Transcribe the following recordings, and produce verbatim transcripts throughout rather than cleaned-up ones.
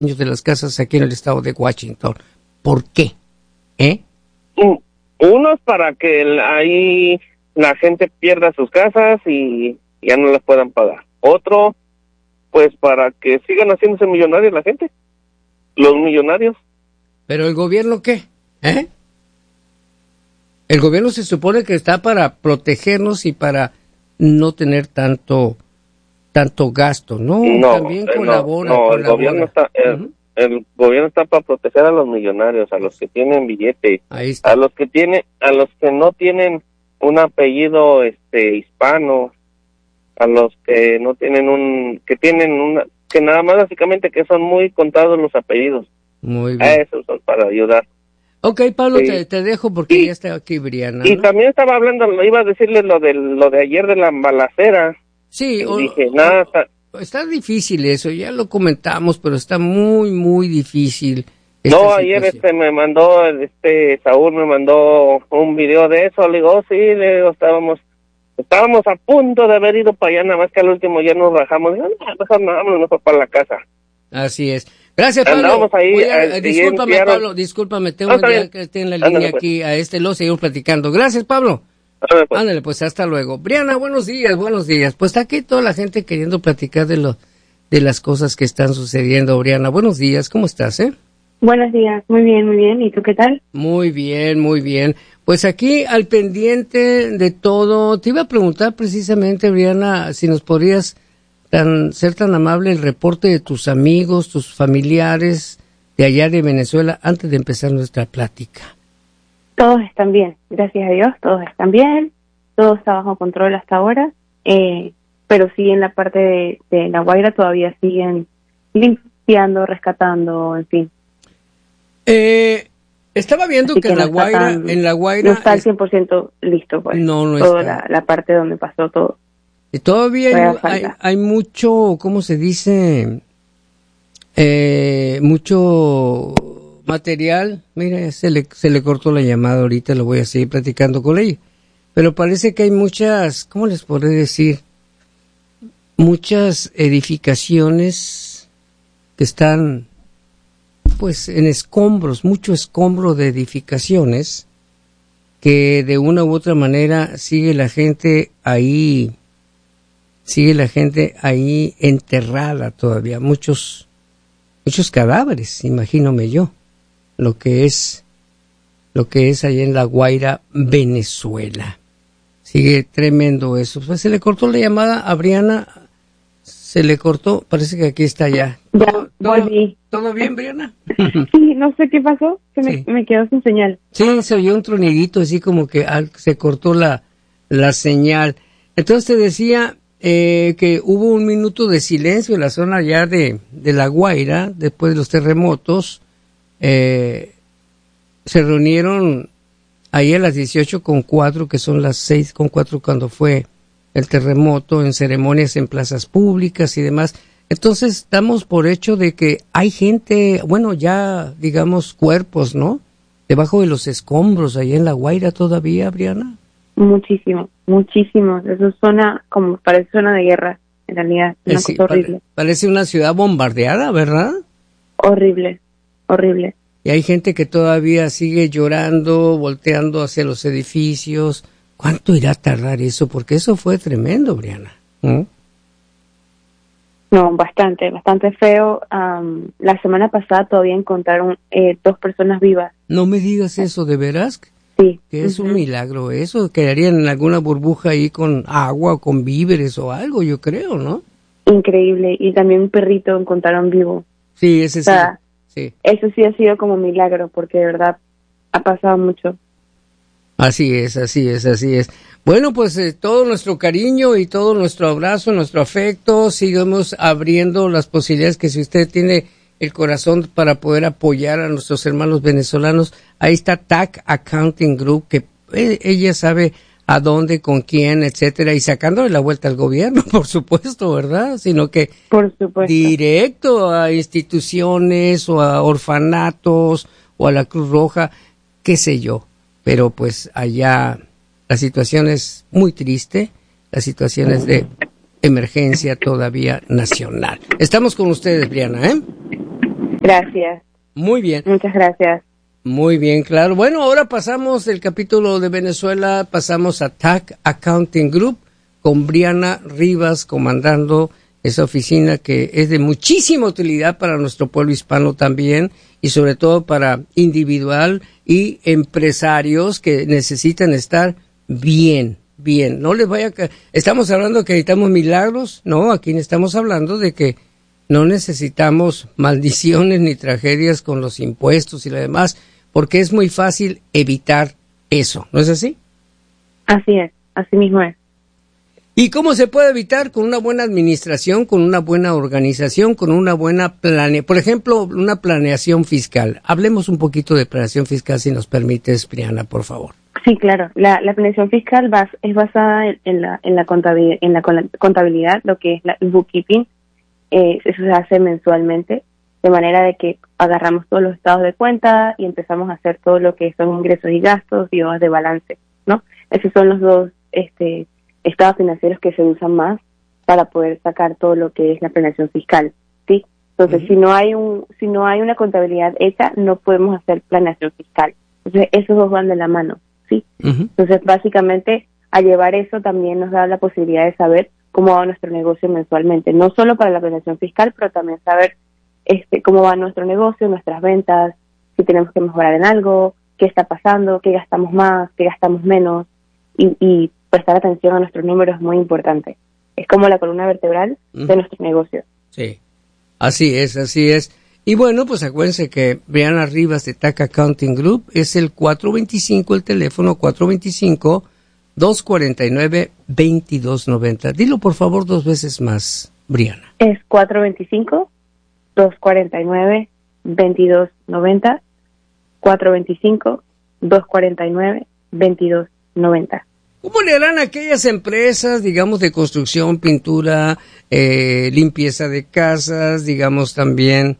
de las casas aquí en el estado de Washington. ¿Por qué? ¿Eh? Unos para que el, ahí la gente pierda sus casas y ya no las puedan pagar. Otro, pues para que sigan haciéndose millonarios la gente, los millonarios. ¿Pero el gobierno qué? ¿Eh? El gobierno se supone que está para protegernos y para no tener tanto tanto gasto, ¿no? No, También colabora. No, no colabora. el gobierno está... El, uh-huh. El gobierno está para proteger a los millonarios, a los que tienen billete, a los que tienen, a los que no tienen un apellido este hispano, a los que no tienen un, que tienen una, que nada más básicamente que son muy contados los apellidos. Muy bien. A esos son para ayudar. Ok, Pablo, sí. te, te dejo porque y, ya está aquí Briana, Y ¿no? también estaba hablando, iba a decirle lo de lo de ayer de la balacera. Sí. O, dije, nada. Está difícil eso, ya lo comentamos, pero está muy, muy difícil. No, situación. Ayer este me mandó, este Saúl me mandó un video de eso, le digo, oh, sí, le digo, estábamos, estábamos a punto de haber ido para allá, nada más que al último ya nos bajamos, digo, no, mejor no, vámonos mejor para la casa. Así es. Gracias, Pablo. Andábamos ahí, Voy a, eh, discúlpame, Pablo, discúlpame, tengo no, ya que esté en la línea Ándale, aquí, pues. A este lo seguimos platicando. Gracias, Pablo. Ándale pues. Ándale, pues, hasta luego. Briana, buenos días, buenos días. Pues está aquí toda la gente queriendo platicar de lo de las cosas que están sucediendo. Briana, buenos días, ¿cómo estás, eh? Buenos días, muy bien, muy bien, ¿y tú qué tal? Muy bien, muy bien. Pues aquí al pendiente de todo, te iba a preguntar precisamente, Briana, si nos podrías tan, ser tan amable el reporte de tus amigos, tus familiares de allá de Venezuela antes de empezar nuestra plática. Todos están bien, gracias a Dios, todos están bien, todo está bajo control hasta ahora, eh... pero sí en la parte de, de La Guaira todavía siguen limpiando, rescatando, en fin. Eh, estaba viendo que, que en, no La Guaira, tan, en La Guaira... No está al cien por ciento listo, pues. No, no Toda está. La, la parte donde pasó todo. Y todavía hay, hay, hay mucho, ¿cómo se dice? Eh, mucho material. Mira, se le, se le cortó la llamada ahorita, lo voy a seguir platicando con ella. Pero parece que hay muchas, ¿cómo les podré decir? Muchas edificaciones que están pues en escombros, mucho escombro de edificaciones que de una u otra manera sigue la gente ahí, sigue la gente ahí enterrada todavía, muchos, muchos cadáveres, imagínome yo, lo que es, lo que es allá en La Guaira, Venezuela. Sigue tremendo eso. Pues se le cortó la llamada a Briana. Se le cortó, parece que aquí está ya. Ya, ¿Todo, volví. ¿Todo bien, Briana? Sí, no sé qué pasó, se me, sí. me quedó sin señal. Sí, se oyó un tronidito, así como que ah, se cortó la, la señal. Entonces te decía eh, que hubo un minuto de silencio en la zona ya de, de La Guaira, después de los terremotos. Eh, se reunieron ahí a las dieciocho con cuatro, que son las seis con cuatro cuando fue el terremoto, en ceremonias en plazas públicas y demás. Entonces, damos por hecho de que hay gente, bueno, ya, digamos, cuerpos, ¿no? Debajo de los escombros, ahí en La Guaira todavía, Briana. Muchísimo, muchísimo. Eso suena como, parece zona de guerra, en realidad. Una sí, cosa horrible. Pare, parece una ciudad bombardeada, ¿verdad? Horrible, horrible. Y hay gente que todavía sigue llorando, volteando hacia los edificios. ¿Cuánto irá a tardar eso? Porque eso fue tremendo, Briana. ¿Mm? No, bastante, bastante feo. Um, la semana pasada todavía encontraron eh, dos personas vivas. No me digas eso, ¿de veras? Sí. Que es uh-huh. un milagro eso. Quedarían en alguna burbuja ahí con agua o con víveres o algo, yo creo, ¿no? Increíble. Y también un perrito encontraron vivo. Sí, ese o sea, sí. sí. Eso sí ha sido como un milagro, porque de verdad ha pasado mucho. Así es, así es, así es. Bueno, pues eh, todo nuestro cariño y todo nuestro abrazo, nuestro afecto, sigamos abriendo las posibilidades que si usted tiene el corazón para poder apoyar a nuestros hermanos venezolanos, ahí está T A C Accounting Group, que eh, ella sabe a dónde, con quién, etcétera, y sacándole la vuelta al gobierno, por supuesto, ¿verdad? Sino que por supuesto. Directo a instituciones o a orfanatos o a la Cruz Roja, qué sé yo. Pero pues allá la situación es muy triste, la situación es de emergencia todavía nacional. Estamos con ustedes, Briana, ¿eh? Gracias. Muy bien. Muchas gracias. Muy bien, claro. Bueno, ahora pasamos del capítulo de Venezuela, pasamos a T A C Accounting Group con Briana Rivas comandando esa oficina que es de muchísima utilidad para nuestro pueblo hispano también y sobre todo para individual y empresarios que necesitan estar bien, bien. No les vaya a... Estamos hablando que necesitamos milagros, no, aquí estamos hablando de que no necesitamos maldiciones ni tragedias con los impuestos y lo demás, porque es muy fácil evitar eso, ¿no es así? Así es, así mismo es. ¿Y cómo se puede evitar? Con una buena administración, con una buena organización, con una buena plane... Por ejemplo, una planeación fiscal. Hablemos un poquito de planeación fiscal, si nos permites, Briana, por favor. Sí, claro. La, la planeación fiscal bas, es basada en, en, la, en, la contabilidad, en la contabilidad, lo que es la, el bookkeeping. Eh, eso se hace mensualmente, de manera de que agarramos todos los estados de cuenta y empezamos a hacer todo lo que son ingresos y gastos y hojas de balance, ¿no? Esos son los dos este estados financieros que se usan más para poder sacar todo lo que es la planeación fiscal, ¿sí? Entonces, uh-huh. si no hay un si no hay una contabilidad hecha, no podemos hacer planeación fiscal. Entonces, esos dos van de la mano, ¿sí? Uh-huh. Entonces, básicamente, al llevar eso también nos da la posibilidad de saber cómo va nuestro negocio mensualmente, no solo para la planeación fiscal, pero también saber este cómo va nuestro negocio, nuestras ventas, si tenemos que mejorar en algo, qué está pasando, qué gastamos más, qué gastamos menos, y, y prestar atención a nuestros números es muy importante. Es como la columna vertebral uh-huh. de nuestro negocio. Sí, así es, así es. Y bueno, pues acuérdense que Briana Rivas de T A C Accounting Group es el cuatro veinticinco, el teléfono cuatro veinticinco, dos cuarenta y nueve, veintidós noventa. Dilo por favor dos veces más, Briana. Es cuatro veinticinco, dos cuarenta y nueve, veintidós noventa. cuatro veinticinco, dos cuarenta y nueve, veintidós noventa. ¿Cómo le harán a aquellas empresas, digamos, de construcción, pintura, eh, limpieza de casas, digamos también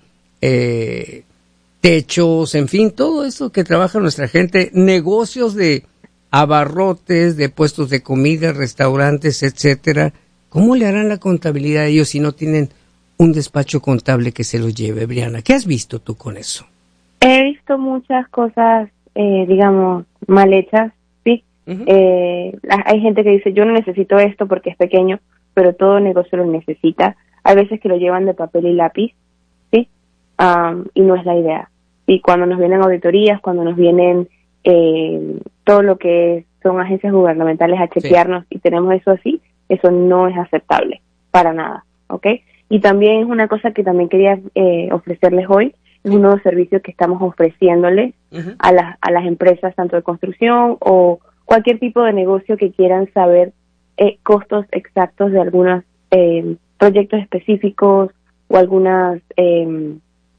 eh, techos, en fin, todo esto que trabaja nuestra gente, negocios de abarrotes, de puestos de comida, restaurantes, etcétera? ¿Cómo le harán la contabilidad a ellos si no tienen un despacho contable que se los lleve, Briana? ¿Qué has visto tú con eso? He visto muchas cosas, eh, digamos, mal hechas, ¿sí? Uh-huh. Eh, hay gente que dice, yo no necesito esto porque es pequeño, pero todo negocio lo necesita. Hay veces que lo llevan de papel y lápiz, ¿sí? Um, y no es la idea. Y cuando nos vienen auditorías, cuando nos vienen eh, todo lo que son agencias gubernamentales a chequearnos, sí, y tenemos eso así, eso no es aceptable, para nada, ¿ok? Y también es una cosa que también quería eh, ofrecerles hoy, es un nuevo servicio que estamos ofreciéndoles uh-huh. a las a las empresas, tanto de construcción o cualquier tipo de negocio que quieran saber eh, costos exactos de algunos eh, proyectos específicos o algunos eh,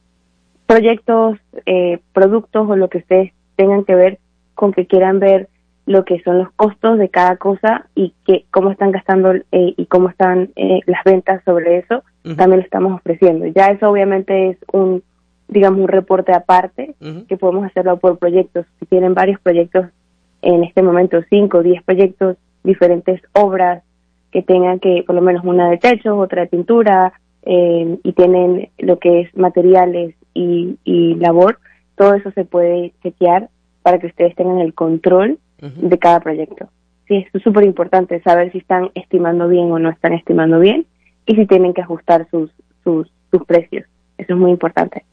proyectos, eh, productos o lo que ustedes tengan que ver con que quieran ver lo que son los costos de cada cosa y que cómo están gastando eh, y cómo están eh, las ventas sobre eso, uh-huh. también lo estamos ofreciendo. Ya eso obviamente es un, digamos, un reporte aparte, uh-huh. que podemos hacerlo por proyectos. Si tienen varios proyectos en este momento, cinco o diez proyectos, diferentes obras que tengan que, por lo menos una de techos, otra de pintura, eh, y tienen lo que es materiales y, y labor, todo eso se puede chequear para que ustedes tengan el control uh-huh. de cada proyecto. Sí, esto es súper importante, saber si están estimando bien o no están estimando bien y si tienen que ajustar sus, sus, sus precios. Eso es muy importante.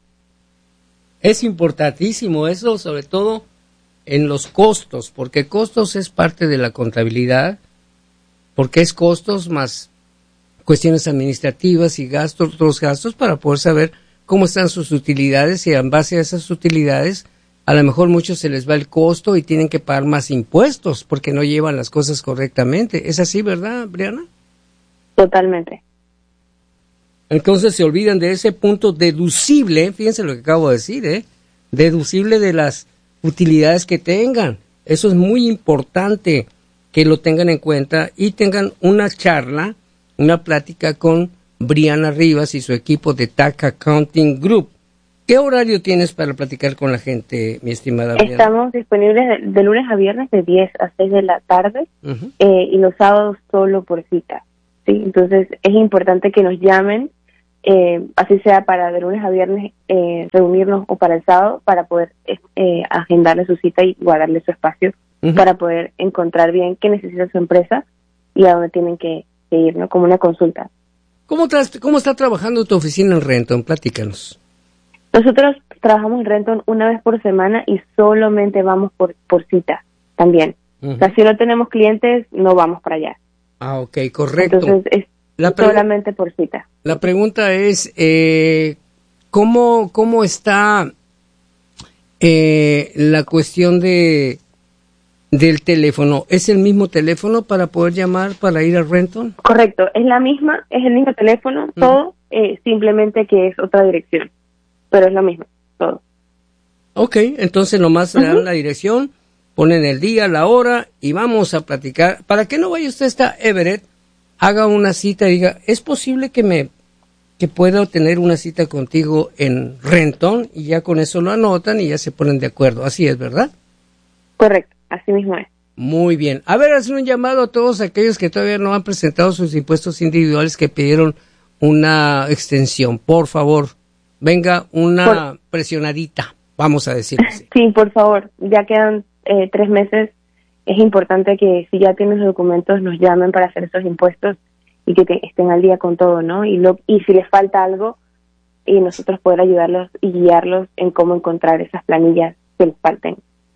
Es importantísimo eso, sobre todo en los costos, porque costos es parte de la contabilidad, porque es costos más cuestiones administrativas y gastos, otros gastos, para poder saber cómo están sus utilidades y en base a esas utilidades a lo mejor muchos se les va el costo y tienen que pagar más impuestos porque no llevan las cosas correctamente. ¿Es así, verdad, Briana? Totalmente. Entonces se olvidan de ese punto deducible, fíjense lo que acabo de decir, ¿eh? Deducible de las utilidades que tengan. Eso es muy importante que lo tengan en cuenta y tengan una charla, una plática con Briana Rivas y su equipo de T A C Accounting Group. ¿Qué horario tienes para platicar con la gente, mi estimada Briana? Estamos disponibles de, de lunes a viernes de diez a seis de la tarde, uh-huh. eh, y los sábados solo por cita, ¿sí? Entonces es importante que nos llamen eh, así sea para de lunes a viernes eh, reunirnos o para el sábado para poder eh, agendarle su cita y guardarle su espacio uh-huh. para poder encontrar bien qué necesita su empresa y a dónde tienen que, que ir, ¿no? Como una consulta. ¿Cómo, tras, ¿Cómo está trabajando tu oficina en Renton? Platícanos. Nosotros trabajamos en Renton una vez por semana y solamente vamos por, por cita también. Uh-huh. O sea, si no tenemos clientes, no vamos para allá. Ah, ok, correcto. Entonces, es la pregu- solamente por cita. La pregunta es, eh, ¿cómo, cómo está eh, la cuestión de del teléfono? ¿Es el mismo teléfono para poder llamar para ir a Renton? Correcto, es la misma, es el mismo teléfono, uh-huh. todo, eh, simplemente que es otra dirección, pero es lo mismo, todo. Ok, entonces nomás uh-huh. le dan la dirección, ponen el día, la hora y vamos a platicar. Para que no vaya usted hasta Everett, haga una cita y diga, ¿es posible que me que pueda tener una cita contigo en Renton? Y ya con eso lo anotan y ya se ponen de acuerdo. Así es, ¿verdad? Correcto, así mismo es. Muy bien. A ver, hacer un llamado a todos aquellos que todavía no han presentado sus impuestos individuales que pidieron una extensión. Por favor, venga una por... presionadita, vamos a decirlo así. Sí, por favor, ya quedan eh, tres meses. Es importante que si ya tienen los documentos nos llamen para hacer esos impuestos y que te, estén al día con todo, ¿no? Y, lo, y si les falta algo, y nosotros poder ayudarlos y guiarlos en cómo encontrar esas planillas que les falten.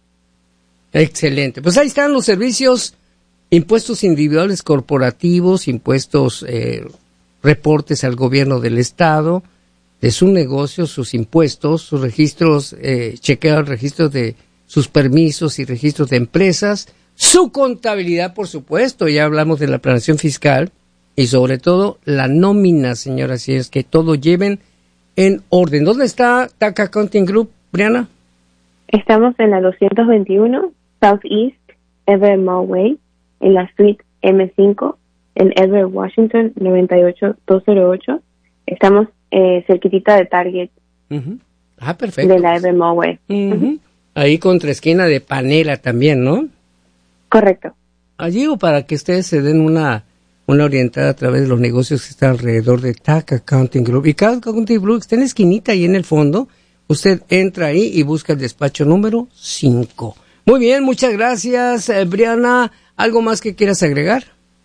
Excelente. Pues ahí están los servicios, impuestos individuales corporativos, impuestos, eh, reportes al gobierno del estado, de su negocio, sus impuestos, sus registros, eh, chequeo el registro de sus permisos y registros de empresas, su contabilidad, por supuesto, ya hablamos de la planeación fiscal y sobre todo la nómina, señoras, y es que todo lleven en orden. ¿Dónde está Tax Accounting Group, Brianna? Estamos en la doscientos veintiuno Southeast Everett Mall Way, en la suite eme cinco, en Everett, Washington, noventa y ocho mil doscientos ocho. Estamos eh, cerquitita de Target. Uh-huh. Ah, perfecto. De la Everett Mall Way. Uh-huh. Uh-huh. Ahí contra esquina de Panera también, ¿no? Correcto. Allí o para que ustedes se den una, una orientada a través de los negocios que están alrededor de Tax Accounting Group. Y Tax Accounting Group está en la esquinita ahí en el fondo. Usted entra ahí y busca el despacho número cinco. Muy bien, muchas gracias, eh, Brianna. ¿Algo más que quieras agregar?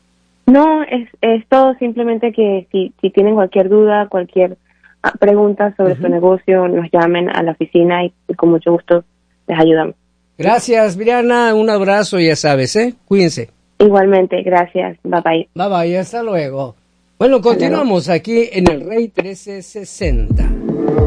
No, es, es todo. Simplemente que si, si tienen cualquier duda, cualquier uh, pregunta sobre uh-huh. su negocio, nos llamen a la oficina y, y con mucho gusto les ayudamos. Gracias, Brianna. Un abrazo, ya sabes, ¿eh? Cuídense. Igualmente, gracias. Bye bye. Bye bye, hasta luego. Bueno, continuamos aquí en el Rey trece sesenta.